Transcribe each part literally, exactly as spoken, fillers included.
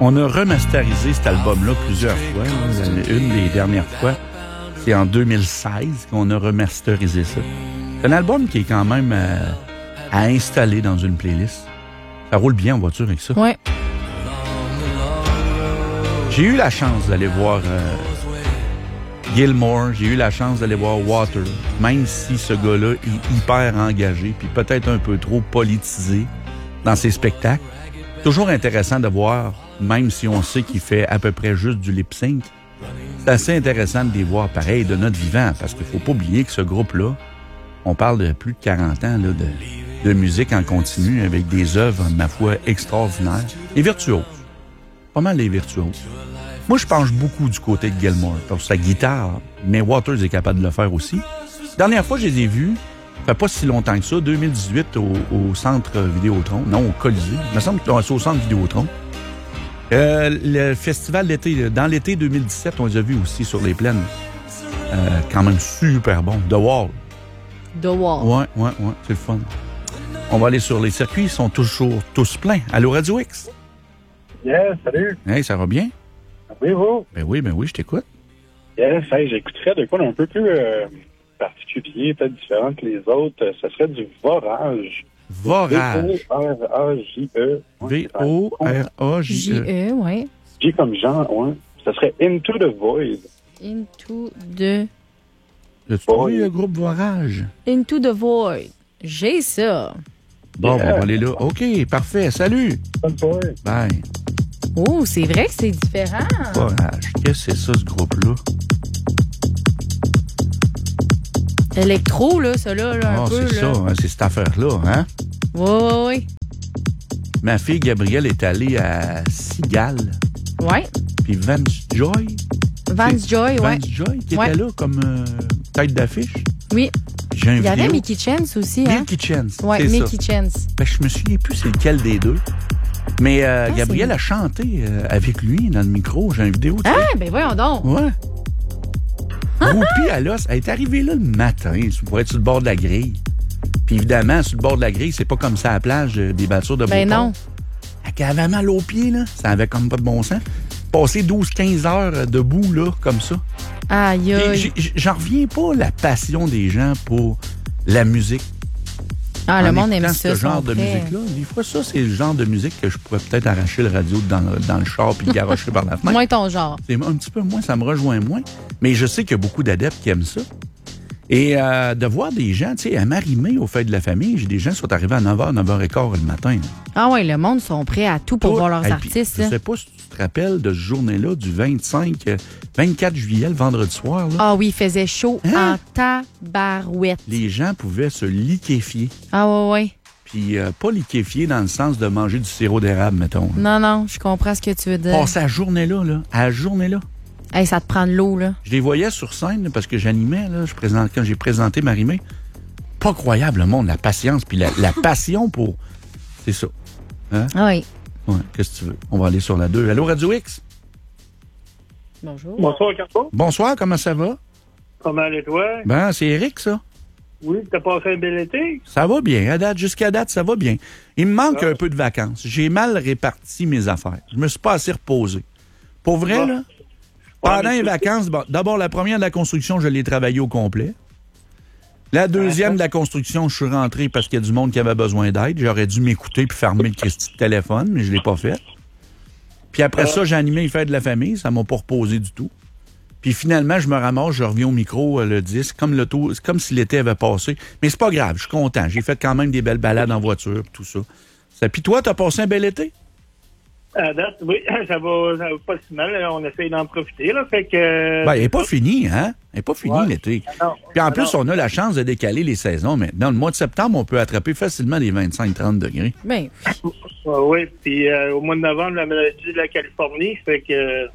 On a remasterisé cet album-là plusieurs fois. Une des dernières fois, c'est en deux mille seize qu'on a remasterisé ça. C'est un album qui est quand même euh, à installer dans une playlist. Ça roule bien en voiture avec ça. Ouais. J'ai eu la chance d'aller voir euh, Gilmore, j'ai eu la chance d'aller voir Water, même si ce gars-là est hyper engagé puis peut-être un peu trop politisé dans ses spectacles. Toujours intéressant de voir, même si on sait qu'il fait à peu près juste du lip-sync, c'est assez intéressant de les voir pareil de notre vivant, parce qu'il faut pas oublier que ce groupe-là, on parle de plus de quarante ans là, de, de musique en continu avec des œuvres, ma foi, extraordinaires et virtuoses. Pas mal les virtuoses. Moi, je penche beaucoup du côté de Gilmore pour sa guitare, mais Waters est capable de le faire aussi. Dernière fois, je les ai vus, ça fait pas si longtemps que ça, deux mille dix-huit au, au Centre Vidéotron, non, au Colisée. Il me semble que c'est au Centre Vidéotron. Euh, le festival d'été, dans l'été deux mille dix-sept, on les a vus aussi sur les plaines. Euh, quand même super bon. The Wall. The Wall. Ouais, ouais, ouais, c'est le fun. On va aller sur les circuits, ils sont toujours tous pleins. Allô, Radio X? Yes, salut. Hey, ça va bien? Oui, vous? Ben oui, ben oui, je t'écoute. Yes, hey, j'écouterais de quoi d'un peu plus euh, particulier, peut-être différent que les autres. Ça serait du Vorage. Vorage. V O R A J E. V O R A J E. J E, oui. J comme Jean, ouais. Ça serait Into the Void. Into the... As-tu trouvé le groupe Vorage? Into the Void. J'ai ça. Bon, Yeah. on va aller là. OK, parfait. Salut. Bonne soirée. Bye. Oh, c'est vrai que c'est différent. Vorage. Qu'est-ce que c'est ça, ce groupe-là? Électro, là, ça, là, là un Ah, peu. c'est là. ça, hein, c'est cette affaire-là, hein? Oui, oui, oui. Ma fille Gabrielle est allée à Cigale. Ouais. Puis Vance Joy. Vance Joy, ouais. Vance Joy qui Ouais. était là comme euh, tête d'affiche. Oui. J'ai un Il y avait vidéo. Mickey Chance aussi, hein? Mickey Chance. Ouais, c'est Mickey ça. Chance. Ben, je me souviens plus c'est lequel des deux. Mais euh, Ah, Gabrielle c'est- a chanté euh, avec lui dans le micro. J'ai une vidéo. tu sais. Ah, ben voyons donc. Ouais. Groupie à l'os. Elle est arrivée là le matin pour être sur le bord de la grille. Puis évidemment, sur le bord de la grille, c'est pas comme ça à la plage euh, des battures de Ben Beauport. non. Elle avait mal aux pieds, là. Ça avait comme pas de bon sens. Passer douze quinze heures euh, debout, là, comme ça. Aïe, Et aïe. j'ai- J'en reviens pas la passion des gens pour la musique. Ah, En le monde écoutant aime ce ça, genre sont de prêts. musique-là. Des fois, ça, c'est le genre de musique que je pourrais peut-être arracher le radio dans le, dans le char puis le garocher par la fenêtre. Moins ton genre. C'est un petit peu moins, ça me rejoint moins. Mais je sais qu'il y a beaucoup d'adeptes qui aiment ça. Et euh, de voir des gens, tu sais, à Marie-Mé, au fait de la famille, j'ai des gens qui sont arrivés à neuf heures, neuf heures quinze le matin. Ah ouais, le monde sont prêts à tout pour Tout. voir leurs Et puis, artistes. Je là. sais pas si tu te rappelles de ce journée-là, du vingt-cinq, euh, vingt-quatre juillet, le vendredi soir. Là, Ah oui, il faisait chaud Hein? en tabarouette. les gens pouvaient se liquéfier. Ah ouais, ouais. Puis euh, pas liquéfier dans le sens de manger du sirop d'érable, mettons. Non, là. non, je comprends ce que tu veux dire. Passer à la journée-là, là, à la journée-là. Hey, ça te prend de l'eau, là. Je les voyais sur scène là, parce que j'animais, là, je présente, quand j'ai présenté Marie-Mé. Pas croyable, le monde, la patience, puis la, la passion pour... C'est ça. Hein? Ah oui. Ouais, qu'est-ce que tu veux? On va aller sur la deux. Allô, Radio X? Bonjour. Bonsoir, Carpo. Bonsoir, comment ça va? Comment allez-toi? Ben, c'est Eric, ça. Oui, t'as passé un bel été? Ça va bien. À date, jusqu'à date, ça va bien. Il me manque un peu de vacances. J'ai mal réparti mes affaires. Je me suis pas assez reposé. Pour vrai, Ah. là, pendant mais les c'est- vacances, bon, d'abord, la première de la construction, je l'ai travaillée au complet. La deuxième de la construction, je suis rentré parce qu'il y a du monde qui avait besoin d'aide. J'aurais dû m'écouter puis fermer le Christy de téléphone, mais je l'ai pas fait. Puis après ça, j'ai animé les fêtes de la famille. Ça m'a pas reposé du tout. Puis finalement, je me ramasse, je reviens au micro, euh, le disque, comme le taux, c'est comme si l'été avait passé. Mais c'est pas grave, je suis content. J'ai fait quand même des belles balades en voiture, tout ça. ça. Puis toi, t'as passé un bel été? À date, oui, ça va, ça va pas si mal. On essaye d'en profiter, là. Fait que. Ben, il n'est pas fini, hein? Il n'est pas fini, Ouais. l'été. Ah non. Puis en Ah plus, non. on a la chance de décaler les saisons maintenant. Le mois de septembre, on peut attraper facilement les vingt-cinq trente degrés. Ben, Ah oui, puis euh, au mois de novembre, la maladie de la Californie, fait que.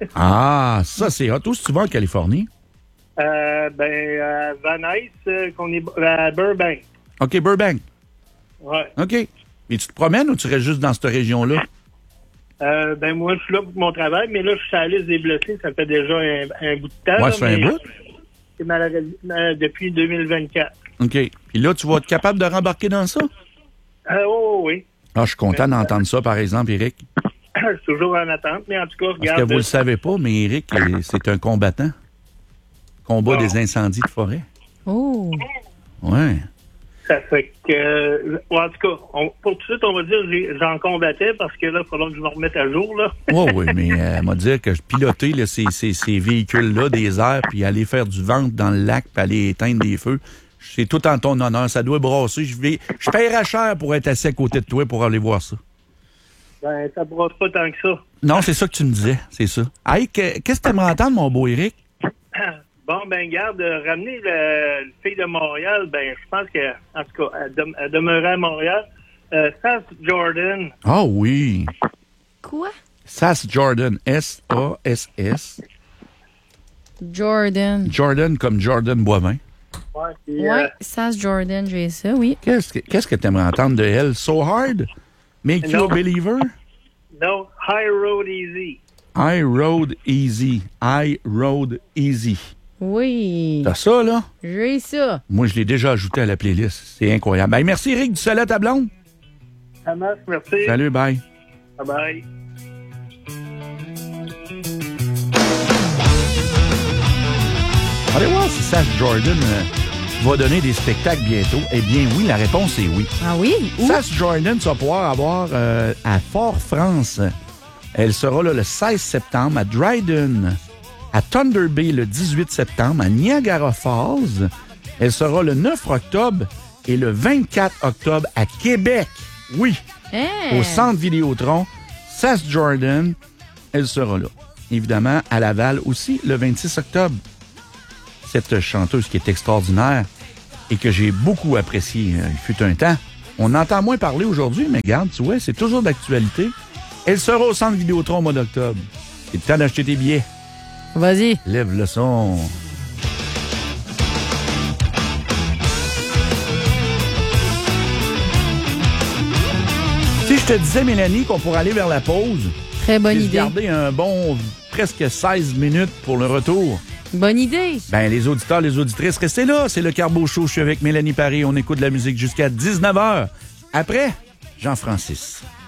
Ah, ça, c'est hot. Où est-ce que tu vas en Californie? euh, ben, à Van Nuys, euh, qu'on est à Burbank. OK, Burbank. Ouais. OK. Et tu te promènes ou tu restes juste dans cette région-là? Euh, ben, moi, je suis là pour mon travail, mais là, je suis à la liste des blessés. Ça fait déjà un, un bout de temps. Ouais, là, ça fait un mais bout. C'est maladie euh, depuis deux mille vingt-quatre. OK. Puis là, tu vas être capable de rembarquer dans ça? Euh, oh, oui. Ah, je suis content d'entendre ça, par exemple, Eric. c'est toujours en attente, mais en tout cas, Parce regarde... que vous le savez pas, mais Éric, euh, c'est un combattant. Combat Oh. des incendies de forêt. Oh. Ouais. Ça fait que... euh, en tout cas, on, pour tout de suite, on va dire j'ai- j'en combattais parce que là, il faudra que je me remette à jour, là. Oui, oui, mais elle m'a dit que je pilotais là, ces, ces, ces véhicules-là des airs, puis aller faire du ventre dans le lac, puis aller éteindre des feux. C'est tout en ton honneur. Ça doit brasser. Je vais, je paierais cher pour être assis à côté de toi pour aller voir ça. Ben, ça brosse pas tant que ça. Non, c'est ça que tu me disais. C'est ça. Hey, que- qu'est-ce que tu aimerais entendre, mon beau Éric? Bon, ben, garde, euh, ramener le, le fille de Montréal, ben, je pense que, en tout cas, elle, dem- elle demeurait à Montréal. Euh, Sass Jordan. Ah oui. Quoi? Sass Jordan. S A S S. Jordan. Jordan comme Jordan Boivin. Ouais, puis, Ouais, euh, Sass Jordan, j'ai ça, oui. Qu'est-ce que qu'est-ce que tu aimerais entendre de elle? So Hard? Make You Non. a Believer? no, High Road Easy. I Rode Easy. I Rode Easy. Oui. T'as ça, là? J'ai ça. Moi, je l'ai déjà ajouté à la playlist. C'est incroyable. Hey, merci, Éric du Soleil à blonde. Ça marche, merci. Salut, bye. Bye bye. Allez voir si Sass Jordan euh, va donner des spectacles bientôt. Eh bien, oui, la réponse est oui. Ah oui? Où? Sass Jordan, tu vas pouvoir avoir euh, à Fort-France. Elle sera là le seize septembre à Dryden, à Thunder Bay le dix-huit septembre, à Niagara Falls. Elle sera le neuf octobre et le vingt-quatre octobre à Québec. Oui, Hein? au Centre Vidéotron. Sass Jordan, elle sera là. Évidemment, à Laval aussi, le vingt-six octobre. Cette chanteuse qui est extraordinaire et que j'ai beaucoup appréciée, euh, il fut un temps. On entend moins parler aujourd'hui, mais regarde, tu vois, c'est toujours d'actualité. Elle sera au Centre Vidéotron au mois d'octobre. C'est le temps d'acheter tes billets. Vas-y. Lève le son. Si je te disais, Mélanie, qu'on pourrait aller vers la pause, Très bonne et se idée. garder un bon presque seize minutes pour le retour. Bonne idée. Ben, les auditeurs, les auditrices, restez là. C'est le Carbo Show. Je suis avec Mélanie Paris. On écoute de la musique jusqu'à dix-neuf heures. Après, Jean-Francis.